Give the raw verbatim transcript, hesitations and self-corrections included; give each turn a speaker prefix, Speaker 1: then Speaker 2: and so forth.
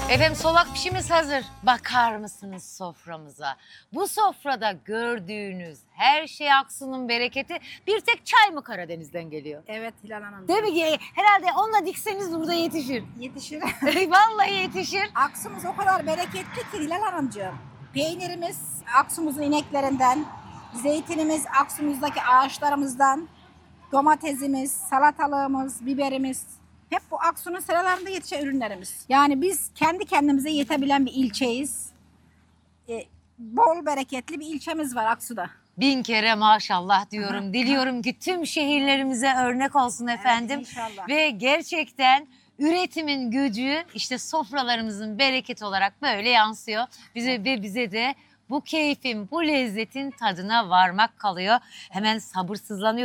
Speaker 1: Efendim solak pişimiz hazır. Bakar mısınız soframıza? Bu sofrada gördüğünüz her şey Aksu'nun bereketi. Bir tek çay mı Karadeniz'den geliyor?
Speaker 2: Evet Hilal Hanım.
Speaker 1: Değil mi ki? Herhalde onunla dikseniz burada yetişir.
Speaker 2: Yetişir.
Speaker 1: Vallahi yetişir.
Speaker 2: Aksumuz o kadar bereketli ki Hilal Hanımcığım. Peynirimiz Aksumuzun ineklerinden, zeytinimiz Aksumuzdaki ağaçlarımızdan, domatesimiz, salatalığımız, biberimiz hep bu Aksu'nun sıralarında yetişen ürünlerimiz. Yani biz kendi kendimize yetebilen bir ilçeyiz. Ee, bol bereketli bir ilçemiz var Aksu'da.
Speaker 1: Bin kere maşallah diyorum. Diliyorum ki tüm şehirlerimize örnek olsun efendim.
Speaker 2: Evet, inşallah.
Speaker 1: Ve gerçekten üretimin gücü işte sofralarımızın bereketi olarak böyle yansıyor. Bize ve bize de bu keyfin, bu lezzetin tadına varmak kalıyor. Hemen sabırsızlanıyorum.